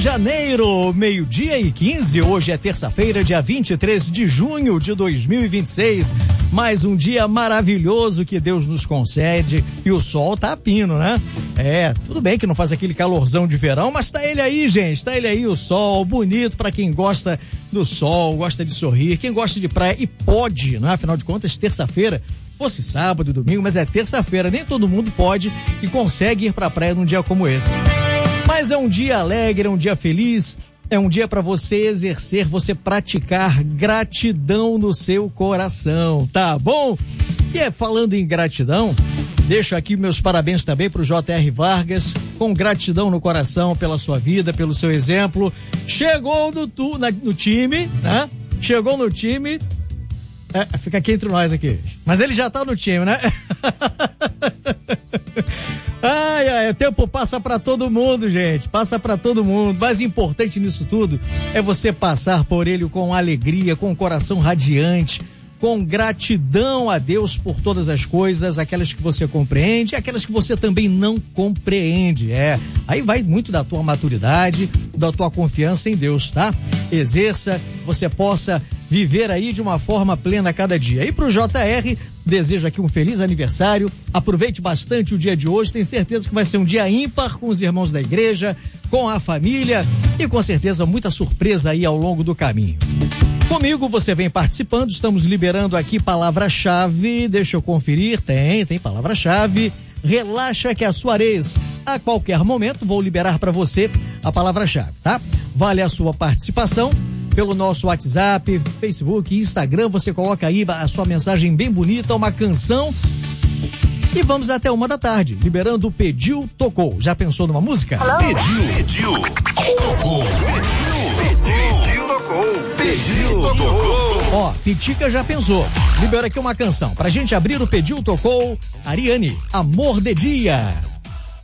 janeiro, 12:15. Hoje é terça-feira, dia 23 de junho de 2026. Mais um dia maravilhoso que Deus nos concede e o sol tá a pino, né? Tudo bem que não faz aquele calorzão de verão, mas tá ele aí, gente. Tá ele aí, o sol, bonito pra quem gosta do sol, gosta de sorrir, quem gosta de praia e pode, né? Afinal de contas, terça-feira, fosse sábado, domingo, mas é terça-feira, nem todo mundo pode e consegue ir pra praia num dia como esse. Mas é um dia alegre, é um dia feliz, é um dia para você exercer, você praticar gratidão no seu coração, tá bom? E falando em gratidão, deixo aqui meus parabéns também pro J.R. Vargas, com gratidão no coração pela sua vida, pelo seu exemplo. Chegou no time, né? Chegou no time, fica aqui entre nós aqui, mas ele já tá no time, né? O tempo passa pra todo mundo, gente, passa pra todo mundo. Mais importante nisso tudo é você passar por ele com alegria, com o coração radiante, com gratidão a Deus por todas as coisas, aquelas que você compreende e aquelas que você também não compreende. Aí vai muito da tua maturidade, da tua confiança em Deus, tá? Exerça, você possa viver aí de uma forma plena a cada dia. E pro JR, desejo aqui um feliz aniversário, aproveite bastante o dia de hoje, tenho certeza que vai ser um dia ímpar com os irmãos da igreja, com a família e com certeza muita surpresa aí ao longo do caminho. Comigo você vem participando, estamos liberando aqui palavra-chave, deixa eu conferir, tem palavra-chave, relaxa que é a sua areia. A qualquer momento vou liberar para você a palavra-chave, tá? Vale a sua participação pelo nosso WhatsApp, Facebook, Instagram, você coloca aí a sua mensagem bem bonita, uma canção e vamos até 1h, liberando o Pediu, Tocou. Já pensou numa música? Hello? Pediu, tocou. Pediu, tocou. Pitica já pensou. Libera aqui uma canção pra gente abrir o Pediu, Tocou. Ariane, Amor de Dia.